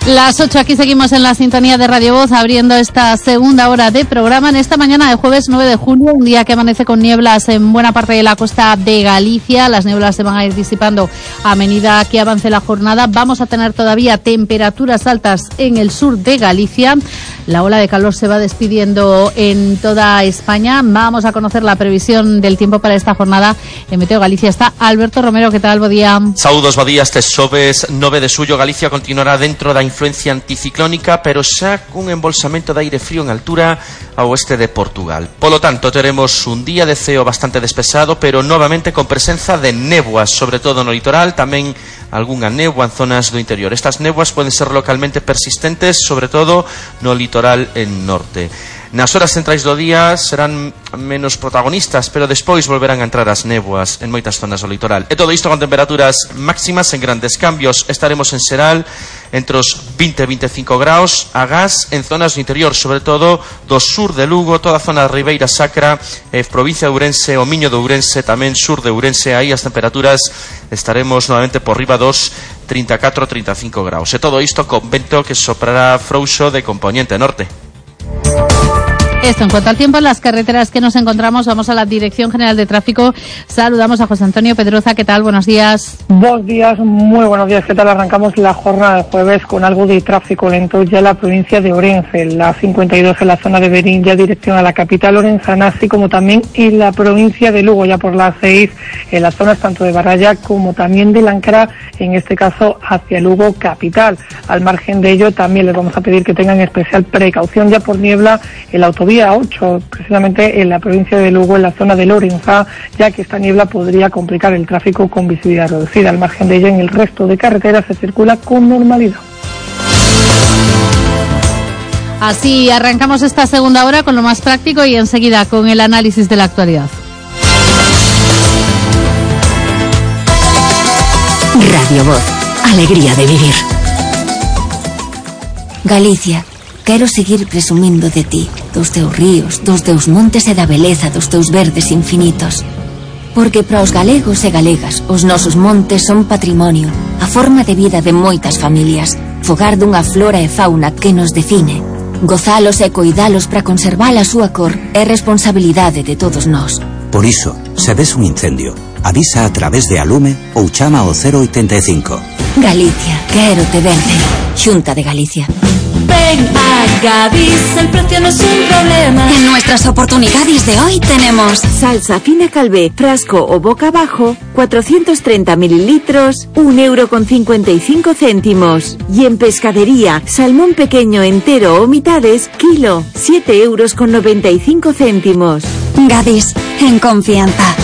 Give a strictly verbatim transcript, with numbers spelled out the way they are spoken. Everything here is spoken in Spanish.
Las ocho, aquí seguimos en la sintonía de Radio Voz, abriendo esta segunda hora de programa en esta mañana de jueves nueve de julio, un día que amanece con nieblas en buena parte de la costa de Galicia. Las nieblas se van a ir disipando a medida que avance la jornada. Vamos a tener todavía temperaturas altas en el sur de Galicia. La ola de calor se va despidiendo en toda España. Vamos a conocer la previsión del tiempo para esta jornada. En Meteo Galicia está Alberto Romero. ¿Qué tal? Bo día. Saúdos, bo día. Este xoves nove de xullo Galicia continuará dentro da influencia anticiclónica, pero xa cun embolsamento de aire frío en altura ao oeste de Portugal. Polo tanto, teremos un día de ceo bastante despexado, pero novamente con presenza de néboas, sobre todo no litoral, tamén algunha néboa en zonas do interior. Estas néboas poden ser localmente persistentes, sobre todo no litoral en norte. Nas horas centrais do día serán menos protagonistas, pero despois volverán a entrar as néboas en moitas zonas do litoral. E todo isto con temperaturas máximas en grandes cambios. Estaremos en xeral entre os vinte e veinticinco graus a gas en zonas do interior, sobre todo do sur de Lugo, toda a zona de Ribeira Sacra, eh, provincia de Ourense, o Miño de Ourense, tamén sur de Ourense. Aí as temperaturas estaremos novamente por riba dos trinta e catro a trinta e cinco graus. E todo isto con vento que soprará frouxo de componente norte. Esto en cuanto al tiempo en las carreteras que nos encontramos. Vamos a la Dirección General de Tráfico. Saludamos a José Antonio Pedroza. ¿Qué tal? Buenos días. Buenos días, muy buenos días. ¿Qué tal? Arrancamos la jornada de jueves con algo de tráfico lento ya en la provincia de Ourense, la cincuenta y dos en la zona de Verín, ya dirección a la capital orensana, así como también en la provincia de Lugo, ya por las seis, en las zonas tanto de Baralla como también de Lancara, en este caso hacia Lugo capital. Al margen de ello, también les vamos a pedir que tengan especial precaución ya por niebla en la autovía ocho, precisamente en la provincia de Lugo, en la zona de Lorenza, ya que esta niebla podría complicar el tráfico con visibilidad reducida. Al margen de ello, en el resto de carreteras se circula con normalidad. Así arrancamos esta segunda hora con lo más práctico y enseguida con el análisis de la actualidad. Radio Voz, alegría de vivir. Galicia, quero seguir presumindo de ti, dos teus ríos, dos teus montes e da beleza dos teus verdes infinitos. Porque para os galegos e galegas, os nosos montes son patrimonio, a forma de vida de moitas familias, fogar dunha flora e fauna que nos define. Gozalos e coidalos para conservar a súa cor é responsabilidade de todos nós. Por iso, se ves un incendio, avisa a través de Alume ou chama ao cero oitenta e cinco. Galicia, quero te verte. Xunta de Galicia. Ven a Gadis, el precio no es un problema. En nuestras oportunidades de hoy tenemos salsa fina Calvé, frasco o boca abajo, cuatrocientos treinta mililitros, un euro con cincuenta y cinco céntimos. Y en pescadería, salmón pequeño entero o mitades, kilo, siete euros con noventa y cinco céntimos. Gadis, en confianza.